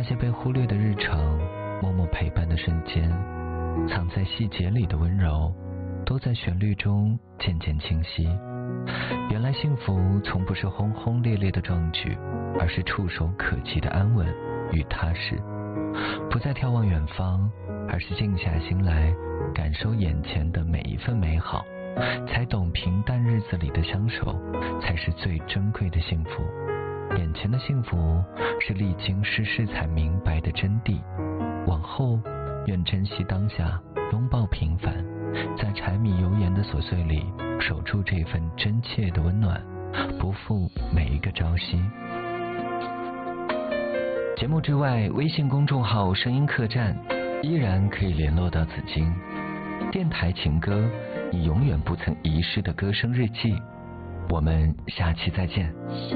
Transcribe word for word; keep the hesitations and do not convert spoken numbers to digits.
那些被忽略的日常，默默陪伴的瞬间，藏在细节里的温柔，都在旋律中渐渐清晰。原来幸福从不是轰轰烈烈的壮举，而是触手可及的安稳与踏实。不再眺望远方，而是静下心来感受眼前的每一份美好，才懂平淡日子里的相守才是最珍贵的幸福。眼前的幸福是历经世事才明白的真谛，往后愿珍惜当下，拥抱平凡，在柴米油盐的琐碎里守住这份真切的温暖，不负每一个朝夕。节目之外，微信公众号声音客栈依然可以联络到紫金。电台情歌，你永远不曾遗失的歌声日记。我们下期再见。